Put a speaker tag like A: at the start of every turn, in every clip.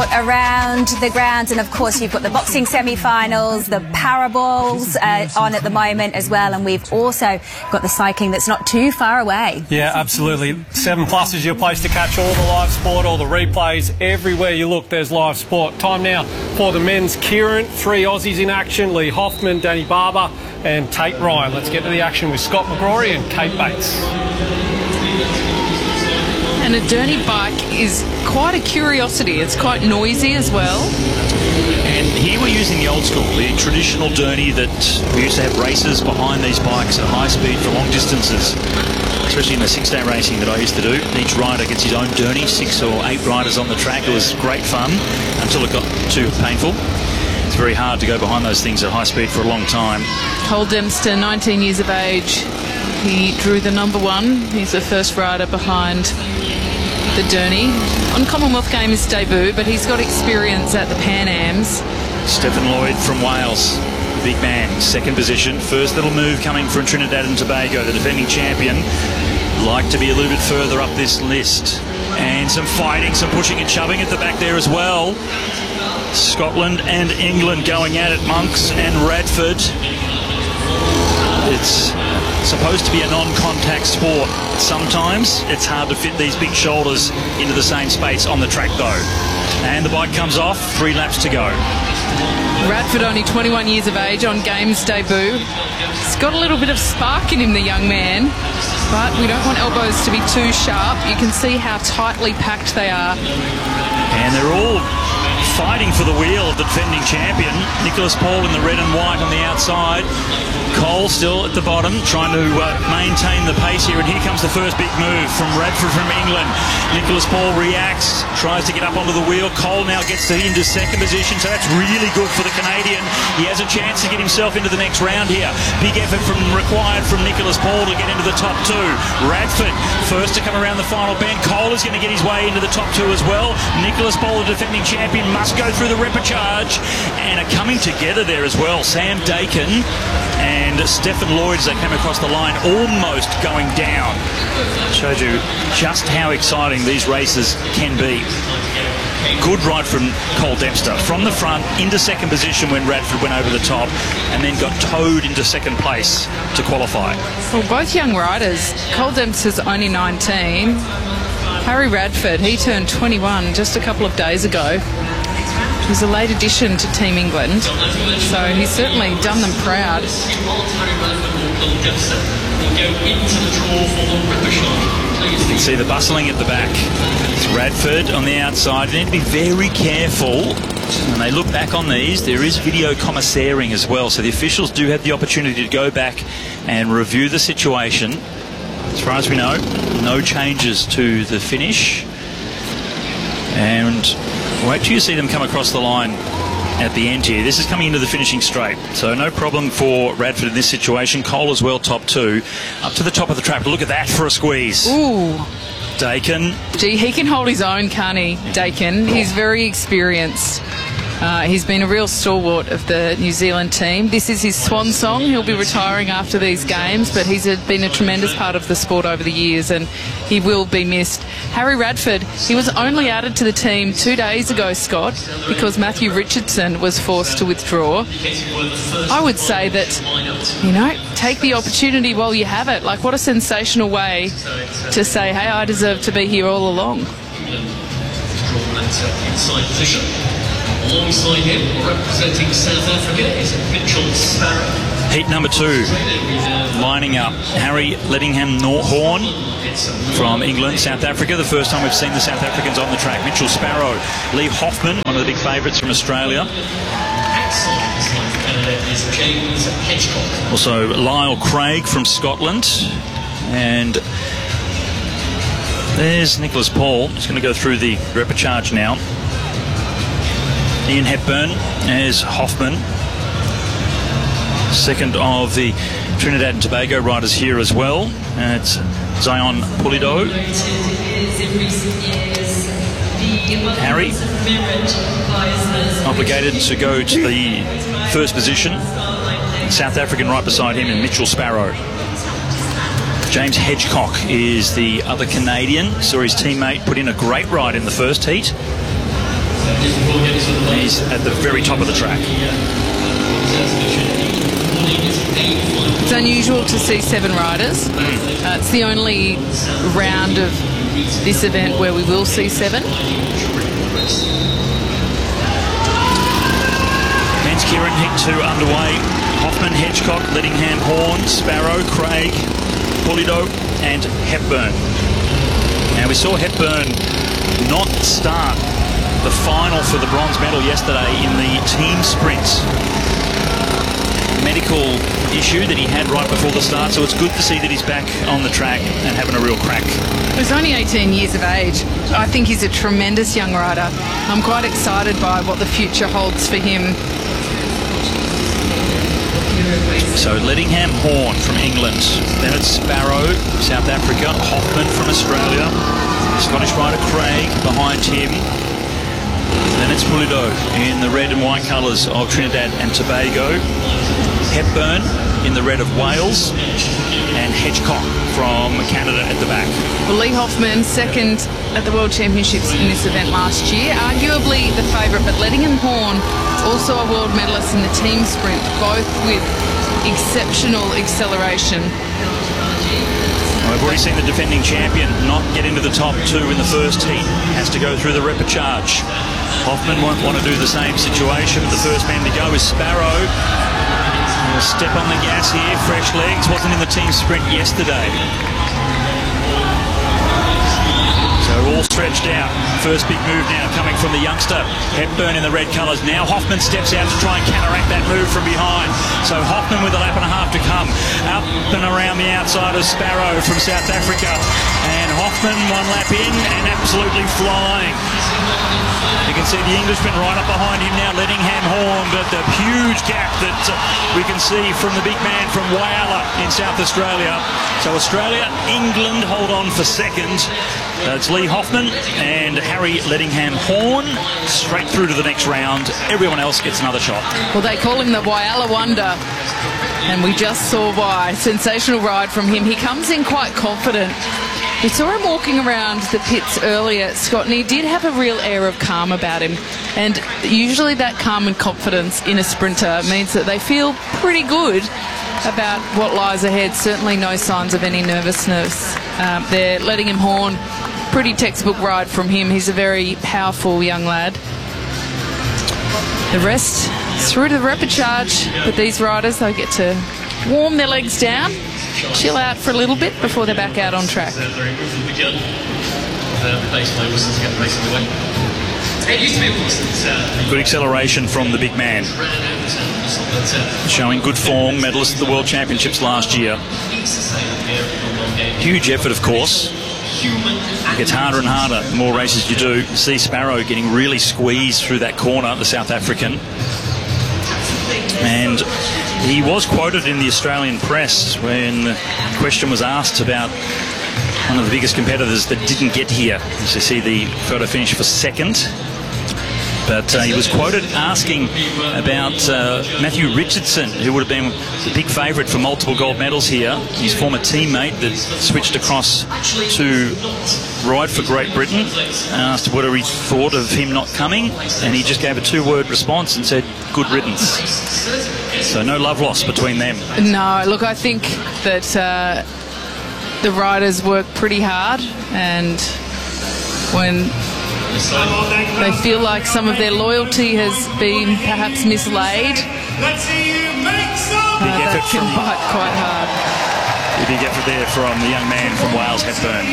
A: sport around the grounds, and of course you've got the boxing semi-finals, the Powerballs on at the moment as well, and we've also got the cycling that's not too far away.
B: Yeah, absolutely. 7plus is your place to catch all the live sport, all the replays. Everywhere you look, there's live sport. Time now for the men's Kieran. 3 Aussies in action: Lee Hoffman, Danny Barber and Tate Ryan. Let's get to the action with Scott McGrory and Kate Bates.
C: And a Derny bike is quite a curiosity. It's quite noisy as well.
D: And here we're using the old school, the traditional Derny that we used to have races behind these bikes at high speed for long distances, especially in the 6-day racing that I used to do. Each rider gets his own Derny, 6 or 8 riders on the track. It was great fun until it got too painful. It's very hard to go behind those things at high speed for a long time.
C: Cole Dempster, 19 years of age. He drew the number 1. He's the first rider behind the Derny on Commonwealth Games debut, but he's got experience at the Pan Ams.
D: Stephen Lloyd from Wales, big man, 2nd position. First little move coming from Trinidad and Tobago, the defending champion. Like to be a little bit further up this list. And some fighting, some pushing and shoving at the back there as well. Scotland and England going at it, Monks and Radford. It's supposed to be a non-contact sport. Sometimes it's hard to fit these big shoulders into the same space on the track though. And the bike comes off, 3 laps to go.
C: Radford, only 21 years of age, on Games debut. He's got a little bit of spark in him, the young man, but we don't want elbows to be too sharp. You can see how tightly packed they are.
D: And they're all fighting for the wheel of the defending champion. Nicholas Paul in the red and white on the outside. Cole still at the bottom, trying to maintain the pace here. And here comes the first big move from Radford from England. Nicholas Paul reacts, tries to get up onto the wheel. Cole now gets into 2nd position, so that's really good for the Canadian. He has a chance to get himself into the next round here. Big effort required from Nicholas Paul to get into the top 2. Radford first to come around the final bend. Cole is going to get his way into the top 2 as well. Nicholas Paul, the defending champion, must go through the repechage, and are coming together there as well. Sam Dakin and Stephen Lloyd, as they came across the line, almost going down. Showed you just how exciting these races can be. Good ride from Cole Dempster from the front into 2nd position when Radford went over the top, and then got towed into 2nd place to qualify.
C: Well, both young riders. Cole Dempster's only 19. Harry Radford, he turned 21 just a couple of days ago. He's a late addition to Team England, so he's certainly done them proud.
D: You can see the bustling at the back. It's Radford on the outside. You need to be very careful. When they look back on these, there is video commissarying as well, so the officials do have the opportunity to go back and review the situation. As far as we know, no changes to the finish. And wait till you see them come across the line at the end here. This is coming into the finishing straight, so no problem for Radford in this situation. Cole as well, top 2. Up to the top of the track. Look at that for a squeeze.
C: Ooh.
D: Dakin.
C: Gee, he can hold his own, can't he, Dakin? He's very experienced. He's been a real stalwart of the New Zealand team. This is his swan song. He'll be retiring after these games, but he's been a tremendous part of the sport over the years, and he will be missed. Harry Radford, he was only added to the team 2 days ago, Scott, because Matthew Richardson was forced to withdraw. I would say that, you know, take the opportunity while you have it. Like, what a sensational way to say, hey, I deserve to be here all along.
E: Inside position. Alongside him, representing South Africa, is Mitchell Sparrow.
D: Heat number 2, lining up. Harry Lettingham-Horn from England, South Africa. The first time we've seen the South Africans on the track. Mitchell Sparrow, Lee Hoffman, one of the big favourites from Australia. Also Lyle Craig from Scotland. And there's Nicholas Paul. He's going to go through the repechage now. Ian Hepburn as Hoffman. 2nd of the Trinidad and Tobago riders here as well. It's Zion Pulido. Harry, obligated to go to the 1st position. South African right beside him, and Mitchell Sparrow. James Hedgecock is the other Canadian. Saw his teammate put in a great ride in the first heat. He's at the very top of the track.
C: It's unusual to see 7 riders. It's the only round of this event where we will see 7.
D: Men's Keirin Heat 2 underway. Hoffman, Hedgecock, Lettingham, Horn, Sparrow, Craig, Pulido and Hepburn. Now we saw Hepburn not start the final for the bronze medal yesterday in the team sprints. Medical issue that he had right before the start, so it's good to see that he's back on the track and having a real crack.
C: He's only 18 years of age. I think he's a tremendous young rider. I'm quite excited by what the future holds for him.
D: So Lettingham, Horn from England, then it's Sparrow, South Africa, Hoffman from Australia, Scottish rider Craig behind him, then it's Pulido in the red and white colours of Trinidad and Tobago, Hepburn in the red of Wales, and Hedgecock from Canada at the back.
C: Well, Lee Hoffman, second at the World Championships in this event last year, arguably the favourite, but Lettingham Horn, also a world medalist in the team sprint, both with exceptional acceleration.
D: We've already seen the defending champion not get into the top 2 in the first heat. Has to go through the repechage. Hoffman won't want to do the same situation. The first man to go is Sparrow. He'll step on the gas here, fresh legs. Wasn't in the team sprint yesterday. So all stretched out. First big move now coming from the youngster. Hepburn in the red colours. Now Hoffman steps out to try and counteract that move from behind. So Hoffman with a lap and a half to come. Up and around the outside of Sparrow from South Africa. And Hoffman 1 lap in and absolutely flying. You can see the Englishman right up behind him now, Lettingham Horn, but the huge gap that we can see from the big man from Whyalla in South Australia. So Australia, England hold on for second. It's Lee Hoffman and Harry Lettingham Horn straight through to the next round. Everyone else gets another shot.
C: Well, they call him the Whyalla Wonder, and we just saw why. Sensational ride from him. He comes in quite confident. We saw him walking around the pits earlier, Scott, and he did have a real air of calm about him. And usually that calm and confidence in a sprinter means that they feel pretty good about what lies ahead. Certainly no signs of any nervousness. They're Lettingham Horn. Pretty textbook ride from him. He's a very powerful young lad. The rest through to the repechage, but these riders, they get to warm their legs down, chill out for a little bit before they're back out on track.
D: Good acceleration from the big man. Showing good form, medalist at the World Championships last year. Huge effort, of course. It gets harder and harder the more races you do. You see Sparrow getting really squeezed through that corner, the South African. And he was quoted in the Australian press when the question was asked about one of the biggest competitors that didn't get here. As you see the photo finish for second. But he was quoted asking about Matthew Richardson, who would have been the big favourite for multiple gold medals here. His former teammate that switched across to ride for Great Britain. Asked what he thought of him not coming, and he just gave a 2-word response and said, "Good riddance." So no love lost between them.
C: No, look, I think that the riders work pretty hard, and when they feel like some of their loyalty has been perhaps mislaid, that can bite quite hard.
D: A big effort there from the young man from Wales, Hepburn.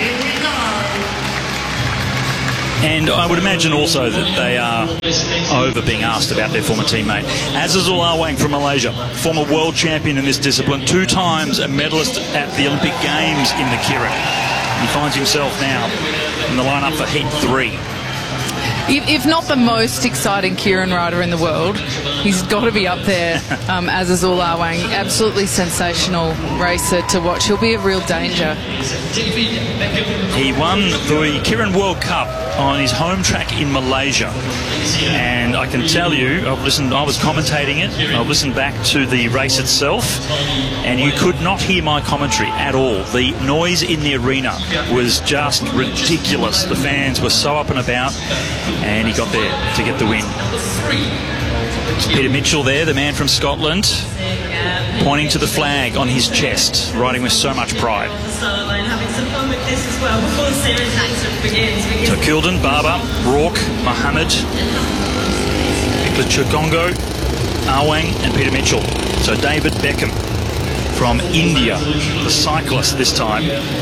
D: And I would imagine also that they are over being asked about their former teammate. Azizul Awang from Malaysia, former world champion in this discipline, 2 times a medalist at the Olympic Games in the Keirin. He finds himself now in the lineup for Heat 3.
C: If not the most exciting Keirin rider in the world, he's got to be up there. Azizul Awang, absolutely sensational racer to watch. He'll be a real danger.
D: He won the Keirin World Cup on his home track in Malaysia. And I can tell you, I was commentating it, I've listened back to the race itself, and you could not hear my commentary at all. The noise in the arena was just ridiculous. The fans were so up and about, and he got there to get the win. Peter Mitchell there, the man from Scotland, pointing to the flag on his chest, riding with so much pride. So Kilden, Barber, Rourke, Mohammed, Nicholas Chikongo, Awang and Peter Mitchell. So David Beckham from India, the cyclist this time.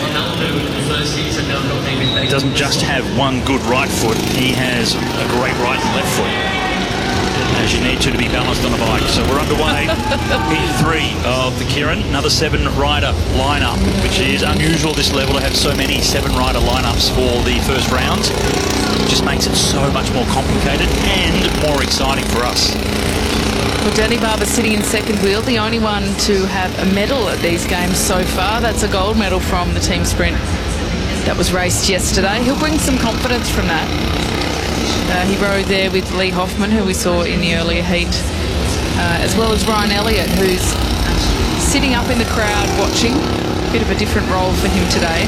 D: He doesn't just have one good right foot, he has a great right and left foot, as you need to be balanced on a bike. So we're underway. Heat 3 of the Kirin, another 7-rider lineup, which is unusual this level to have so many 7-rider lineups for the first round. It just makes it so much more complicated and more exciting for us.
C: Well, Danny Barber sitting in second wheel, the only one to have a medal at these games so far. That's a gold medal from the team sprint that was raced yesterday. He'll bring some confidence from that. He rode there with Lee Hoffman, who we saw in the earlier heat, as well as Ryan Elliott, who's sitting up in the crowd watching. A bit of a different role for him today.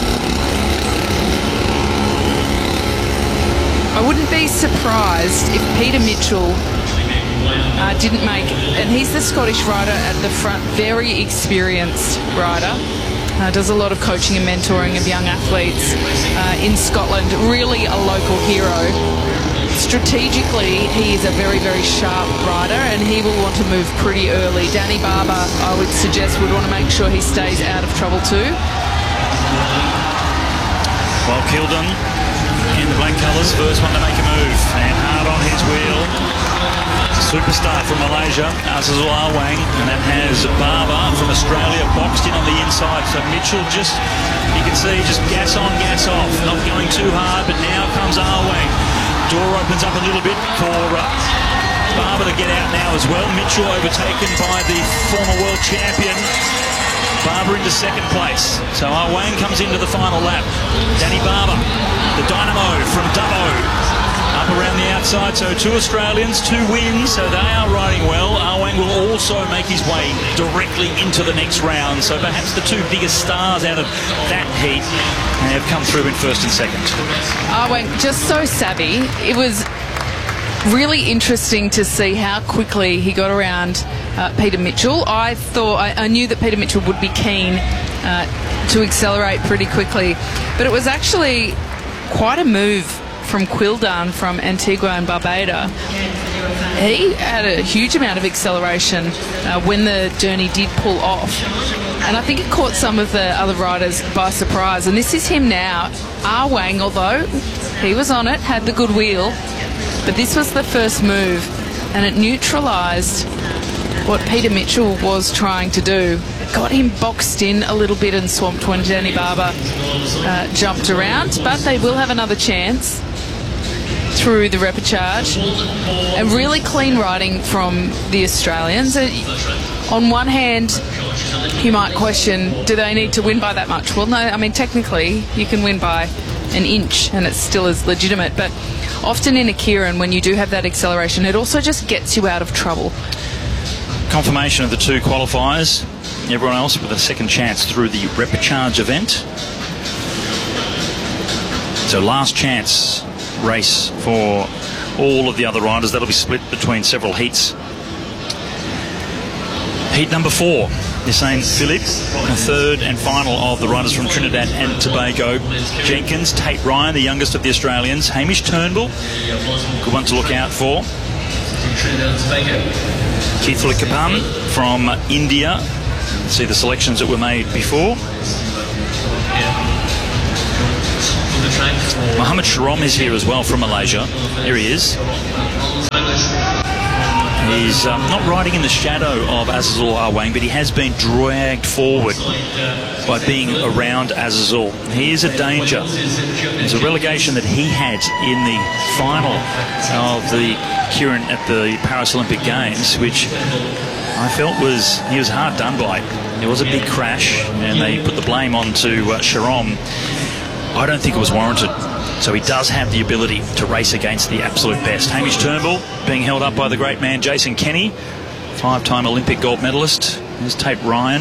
C: I wouldn't be surprised if Peter Mitchell didn't make, and he's the Scottish rider at the front, very experienced rider. Does a lot of coaching and mentoring of young athletes in Scotland. Really a local hero. Strategically, he is a very, very sharp rider, and he will want to move pretty early. Danny Barber, I would suggest, would want to make sure he stays out of trouble too.
D: Well, Kilden in the black colours, first one to make a move, and hard on his wheel. Superstar from Malaysia, Azizul Awang, and that has Barber from Australia boxed in on the inside. So Mitchell just, you can see, just gas on, gas off, not going too hard, but now comes Awang. Door opens up a little bit for Barber to get out now as well. Mitchell overtaken by the former world champion. Barber into second place. So Awang comes into the final lap. Danny Barber, the dynamo from Dubbo, up around the outside. So 2 Australians, 2 wins, so they are riding well. Awang will also make his way directly into the next round. So perhaps the 2 biggest stars out of that heat have come through in first and second.
C: Awang, just so savvy. It was really interesting to see how quickly he got around Peter Mitchell. I knew that Peter Mitchell would be keen to accelerate pretty quickly, but it was actually quite a move from Quildan from Antigua and Barbuda. He had a huge amount of acceleration when the journey did pull off, and I think it caught some of the other riders by surprise. And this is him now. Awang, although he was on it, had the good wheel, but this was the first move, and it neutralised what Peter Mitchell was trying to do. It got him boxed in a little bit and swamped when Danny Barber jumped around, but they will have another chance through the repechage. And really clean riding from the Australians. On one hand, you might question, do they need to win by that much? Well, no, I mean, technically, you can win by an inch and it's still as legitimate, but often in a Kirin, when you do have that acceleration, it also just gets you out of trouble.
D: Confirmation of the 2 qualifiers. Everyone else with a second chance through the repechage event. So last chance race for all of the other riders. That'll be split between several heats. Heat number 4, Hussein Philippe, the third and final of the riders from Trinidad and Tobago. Jenkins, Tate Ryan, the youngest of the Australians. Hamish Turnbull, good one to look out for. Keith Likapam from India. See the selections that were made before. Mohammed Sharom is here as well from Malaysia. There he is. He's not riding in the shadow of Azizul Awang, but he has been dragged forward by being around Azizul. He is a danger. There's a relegation that he had in the final of the Kirin at the Paris Olympic Games, which I felt he was hard done by. There was a big crash, and they put the blame on to Sharom. I don't think it was warranted. So he does have the ability to race against the absolute best. Hamish Turnbull being held up by the great man Jason Kenny, 5-time Olympic gold medalist. There's Tate Ryan.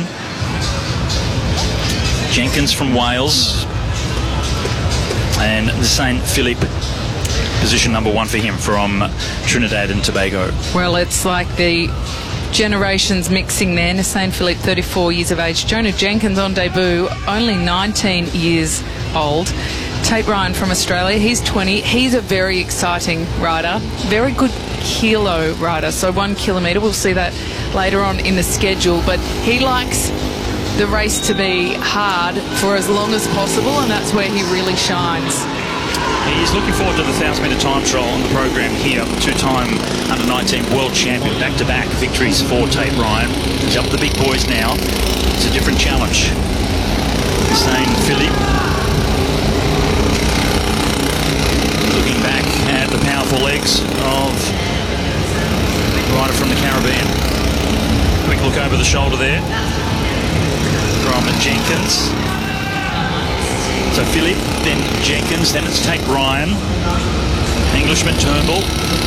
D: Jenkins from Wales. And the Saint Philippe, position number 1 for him from Trinidad and Tobago.
C: Well, it's like the generations mixing there. Saint Philippe, 34 years of age. Jonah Jenkins on debut, only 19 years old. Tate Ryan from Australia, he's 20. He's a very exciting rider, very good kilo rider. So 1 kilometre, we'll see that later on in the schedule. But he likes the race to be hard for as long as possible, and that's where he really shines.
D: He's looking forward to the 1,000-metre time trial on the program here. 2-time under-19 world champion. Back-to-back victories for Tate Ryan. He's up the big boys now. It's a different challenge. Saint Philippe. Looking back at the powerful legs of the rider from the Caribbean. Quick look over the shoulder there from Jenkins. So Philippe, then Jenkins, then it's Tate Ryan. Englishman Turnbull.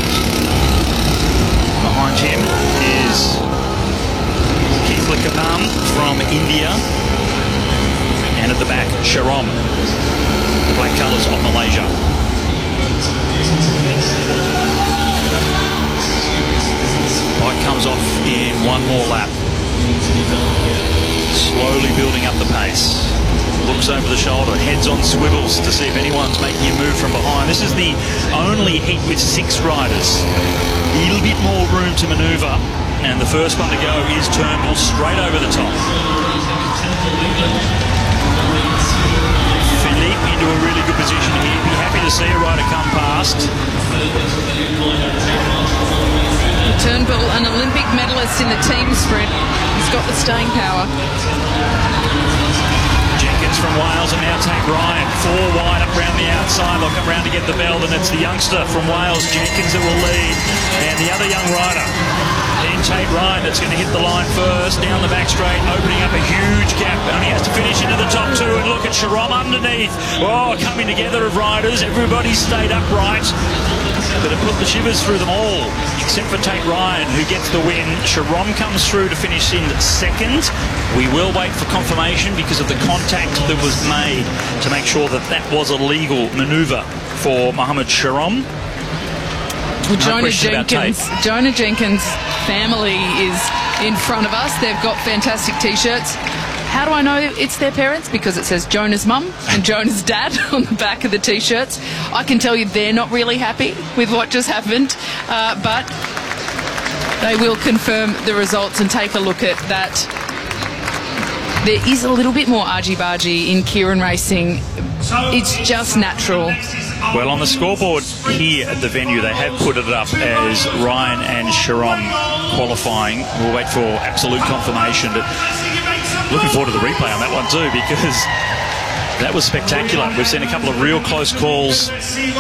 D: Behind him is Keith Likabam from India. And at the back, Sharom, the black colours of Malaysia. Bike comes off in 1 more lap. Slowly building up the pace. Looks over the shoulder, heads on swivels to see if anyone's making a move from behind. This is the only heat with 6 riders. A little bit more room to manoeuvre. And the first one to go is Turnbull, straight over the top. Philippe into a really good position here. Be happy to see a rider come past.
C: Turnbull, an Olympic medalist in the team sprint. He's got the staying power.
D: Jenkins from Wales and now Tate Ryan. 4 wide up round the outside. They'll come round to get the bell, and it's the youngster from Wales, Jenkins, that will lead. And the other young rider, then Tate Ryan, that's going to hit the line first. Down the back straight, opening up a huge gap. Only has to finish into the top 2, and look at Sharom underneath. Oh, coming together of riders. Everybody stayed upright. But it put the shivers through them all, except for Tate Ryan, who gets the win. Sharom comes through to finish in 2nd. We will wait for confirmation because of the contact that was made to make sure that that was a legal manoeuvre for Mohamed Sharom.
C: Well, Jonah Jenkins' family is in front of us. They've got fantastic T-shirts. How do I know it's their parents? Because it says Jonah's mum and Jonah's dad on the back of the T-shirts. I can tell you they're not really happy with what just happened, but they will confirm the results and take a look at that. There is a little bit more argy-bargy in Keirin racing. It's just natural.
D: Well, on the scoreboard here at the venue, they have put it up as Ryan and Sharom qualifying. We'll wait for absolute confirmation, but looking forward to the replay on that one too, because that was spectacular. We've seen a couple of real close calls.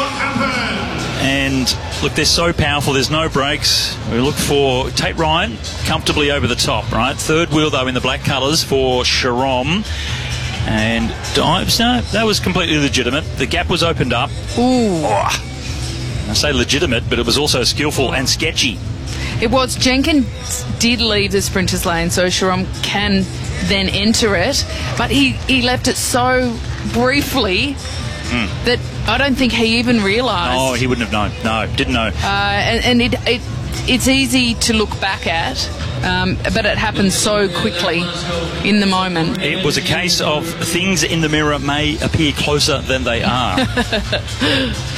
D: And look, they're so powerful, there's no brakes. We look for Tate Ryan comfortably over the top, right? 3rd wheel, though, in the black colours for Sharom. And Dives, no, that was completely legitimate. The gap was opened up.
C: Ooh.
D: Oh, I say legitimate, but it was also skillful and sketchy.
C: It was. Jenkins did leave the sprinters lane, so Sharom can then enter it. But he left it so briefly that I don't think he even realised.
D: Oh, he wouldn't have known. No, didn't know.
C: And it's easy to look back at, but it happens so quickly in the moment.
D: It was a case of things in the mirror may appear closer than they are.